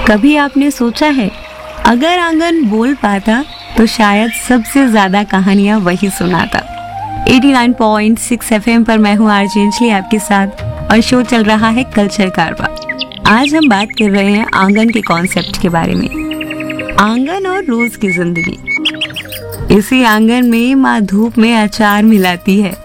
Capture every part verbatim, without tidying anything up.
कभी आपने सोचा है, अगर आंगन बोल पाता तो शायद सबसे ज्यादा कहानियां वही सुनाता। नवासी पॉइंट छह एफएम पर मैं हूँ आरजे अंजलि आपके साथ और शो चल रहा है कल्चर कारवा। आज हम बात कर रहे हैं आंगन के कॉन्सेप्ट के बारे में। आंगन और रोज की जिंदगी। इसी आंगन में माँ धूप में अचार मिलाती है,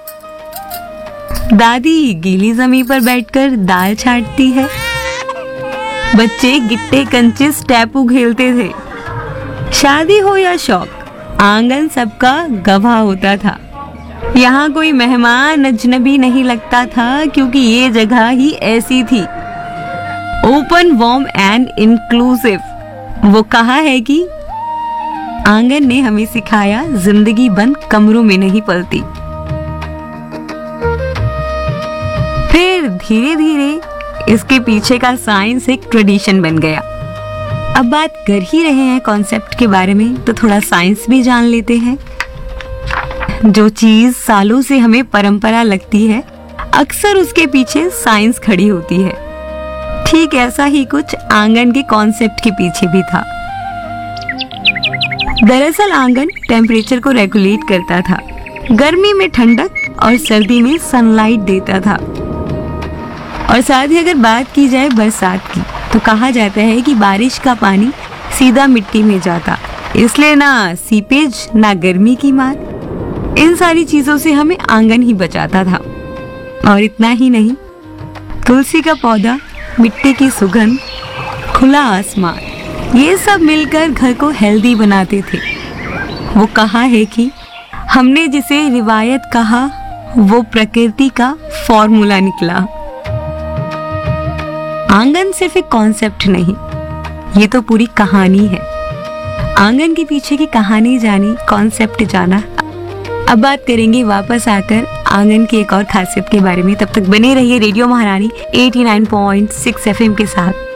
दादी गीली जमीन पर बैठकर दाल छांटती है, बच्चे गिट्टे कंचे स्टेपू खेलते थे। शादी हो या शौक, आंगन सबका गवाह होता था। यहाँ कोई मेहमान अजनबी नहीं लगता था, क्योंकि ये जगह ही ऐसी थी, ओपन, वार्म एंड इंक्लूसिव। वो कहा है कि आंगन ने हमें सिखाया जिंदगी बंद कमरों में नहीं पलती। फिर धीरे धीरे इसके पीछे का साइंस एक ट्रेडिशन बन गया। अब बात कर ही रहे हैं कॉन्सेप्ट के बारे में, तो थोड़ा साइंस भी जान लेते हैं। जो चीज सालों से हमें परंपरा लगती है, अक्सर उसके पीछे साइंस खड़ी होती है। ठीक ऐसा ही कुछ आंगन के कॉन्सेप्ट के पीछे भी था। दरअसल आंगन टेम्परेचर को रेगुलेट करता था, गर्मी में ठंडक और सर्दी में सनलाइट देता था। और साथ ही अगर बात की जाए बरसात की, तो कहा जाता है कि बारिश का पानी सीधा मिट्टी में जाता, इसलिए ना सीपेज ना गर्मी की मार। इन सारी चीजों से हमें आंगन ही बचाता था। और इतना ही नहीं, तुलसी का पौधा, मिट्टी की सुगंध, खुला आसमान, ये सब मिलकर घर को हेल्दी बनाते थे। वो कहा है कि हमने जिसे रिवायत कहा, वो प्रकृति का फॉर्मूला निकला। आंगन सिर्फ एक कॉन्सेप्ट नहीं, ये तो पूरी कहानी है। आंगन के पीछे की कहानी जानी, कॉन्सेप्ट जाना। अब बात करेंगे वापस आकर आंगन की एक और खासियत के बारे में। तब तक बने रहिए रेडियो महारानी नवासी पॉइंट छह एफएम के साथ।